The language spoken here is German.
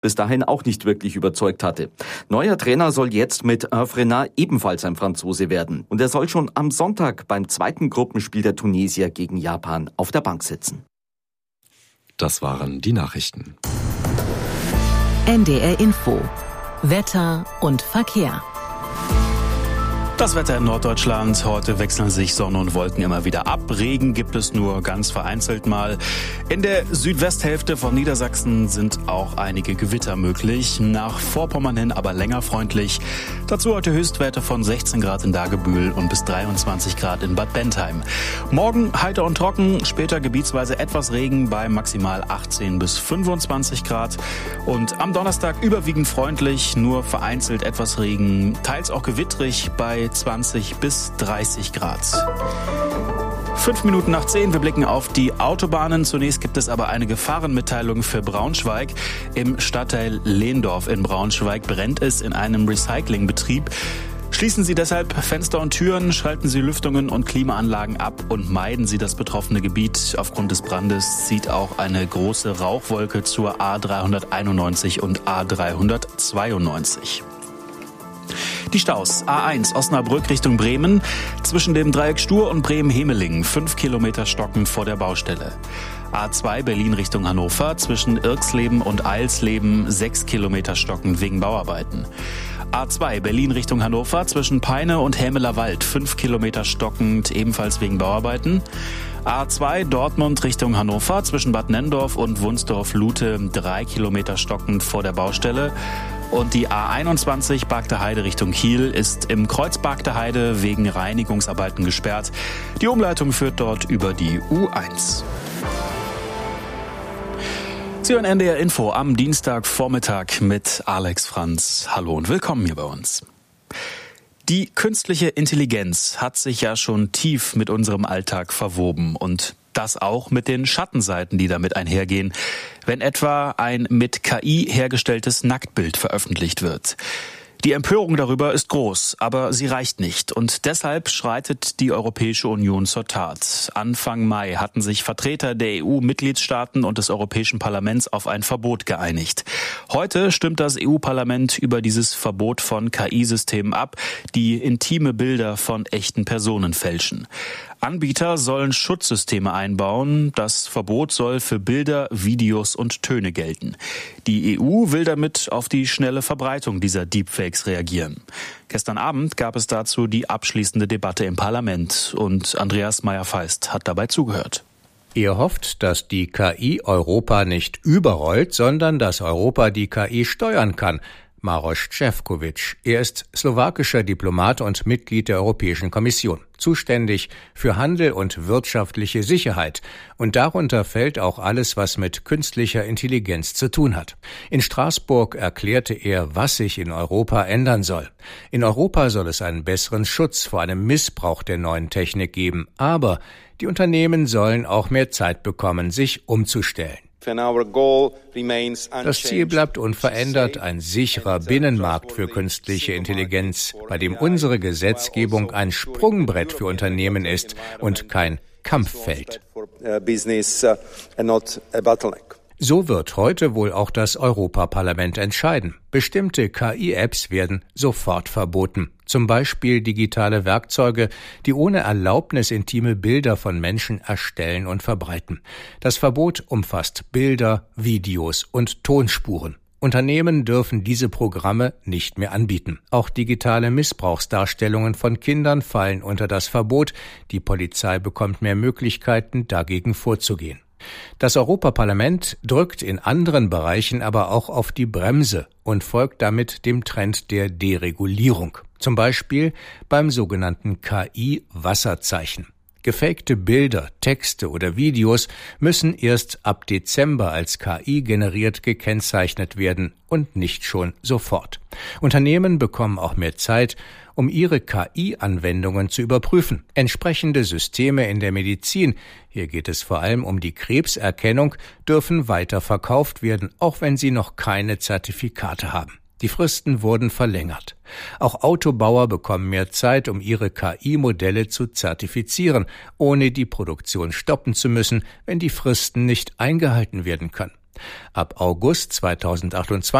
bis dahin auch nicht wirklich überzeugt hatte. Neuer Trainer soll jetzt mit Hervé Renard ebenfalls ein Franzose werden. Und er soll schon am Sonntag beim zweiten Gruppenspiel der Tunesier gegen Japan auf der Bank sitzen. Das waren die Nachrichten. NDR Info. Wetter und Verkehr. Das Wetter in Norddeutschland. Heute wechseln sich Sonne und Wolken immer wieder ab. Regen gibt es nur ganz vereinzelt mal. In der Südwesthälfte von Niedersachsen sind auch einige Gewitter möglich. Nach Vorpommern hin aber länger freundlich. Dazu heute Höchstwerte von 16 Grad in Dagebühl und bis 23 Grad in Bad Bentheim. Morgen heiter und trocken, später gebietsweise etwas Regen bei maximal 18 bis 25 Grad. Und am Donnerstag überwiegend freundlich, nur vereinzelt etwas Regen, teils auch gewittrig bei 20 bis 30 Grad. 5 Minuten nach 10, wir blicken auf die Autobahnen. Zunächst gibt es aber eine Gefahrenmitteilung für Braunschweig. Im Stadtteil Lehndorf in Braunschweig brennt es in einem Recyclingbetrieb. Schließen Sie deshalb Fenster und Türen, schalten Sie Lüftungen und Klimaanlagen ab und meiden Sie das betroffene Gebiet. Aufgrund des Brandes zieht auch eine große Rauchwolke zur A391 und A392. Die Staus. A1 Osnabrück Richtung Bremen. Zwischen dem Dreieck Stur und Bremen-Hemelingen 5 Kilometer stockend vor der Baustelle. A2 Berlin Richtung Hannover. Zwischen Irxleben und Eilsleben 6 Kilometer stockend wegen Bauarbeiten. A2 Berlin Richtung Hannover. Zwischen Peine und Hämeler Wald 5 Kilometer stockend, ebenfalls wegen Bauarbeiten. A2 Dortmund Richtung Hannover. Zwischen Bad Nenndorf und Wunsdorf-Lute 3 Kilometer stockend vor der Baustelle. Und die A21 Bargter Heide Richtung Kiel ist im Kreuz Bargter Heide wegen Reinigungsarbeiten gesperrt. Die Umleitung führt dort über die U1. Sie hören NDR Info am Dienstagvormittag mit Alex Franz. Hallo und willkommen hier bei uns. Die künstliche Intelligenz hat sich ja schon tief mit unserem Alltag verwoben und das auch mit den Schattenseiten, die damit einhergehen, wenn etwa ein mit KI hergestelltes Nacktbild veröffentlicht wird. Die Empörung darüber ist groß, aber sie reicht nicht. Und deshalb schreitet die Europäische Union zur Tat. Anfang Mai hatten sich Vertreter der EU-Mitgliedstaaten und des Europäischen Parlaments auf ein Verbot geeinigt. Heute stimmt das EU-Parlament über dieses Verbot von KI-Systemen ab, die intime Bilder von echten Personen fälschen. Anbieter sollen Schutzsysteme einbauen. Das Verbot soll für Bilder, Videos und Töne gelten. Die EU will damit auf die schnelle Verbreitung dieser Deepfakes reagieren. Gestern Abend gab es dazu die abschließende Debatte im Parlament und Andreas Meyer-Feist hat dabei zugehört. Ihr hofft, dass die KI Europa nicht überrollt, sondern dass Europa die KI steuern kann. Maroš Šefčovič. Er ist slowakischer Diplomat und Mitglied der Europäischen Kommission, zuständig für Handel und wirtschaftliche Sicherheit. Und darunter fällt auch alles, was mit künstlicher Intelligenz zu tun hat. In Straßburg erklärte er, was sich in Europa ändern soll. In Europa soll es einen besseren Schutz vor einem Missbrauch der neuen Technik geben. Aber die Unternehmen sollen auch mehr Zeit bekommen, sich umzustellen. Das Ziel bleibt unverändert, ein sicherer Binnenmarkt für künstliche Intelligenz, bei dem unsere Gesetzgebung ein Sprungbrett für Unternehmen ist und kein Kampffeld. So wird heute wohl auch das Europaparlament entscheiden. Bestimmte KI-Apps werden sofort verboten. Zum Beispiel digitale Werkzeuge, die ohne Erlaubnis intime Bilder von Menschen erstellen und verbreiten. Das Verbot umfasst Bilder, Videos und Tonspuren. Unternehmen dürfen diese Programme nicht mehr anbieten. Auch digitale Missbrauchsdarstellungen von Kindern fallen unter das Verbot. Die Polizei bekommt mehr Möglichkeiten, dagegen vorzugehen. Das Europaparlament drückt in anderen Bereichen aber auch auf die Bremse und folgt damit dem Trend der Deregulierung. Zum Beispiel beim sogenannten KI-Wasserzeichen. Gefakte Bilder, Texte oder Videos müssen erst ab Dezember als KI generiert gekennzeichnet werden und nicht schon sofort. Unternehmen bekommen auch mehr Zeit, um ihre KI-Anwendungen zu überprüfen. Entsprechende Systeme in der Medizin, hier geht es vor allem um die Krebserkennung, dürfen weiter verkauft werden, auch wenn sie noch keine Zertifikate haben. Die Fristen wurden verlängert. Auch Autobauer bekommen mehr Zeit, um ihre KI-Modelle zu zertifizieren, ohne die Produktion stoppen zu müssen, wenn die Fristen nicht eingehalten werden können. Ab August 2028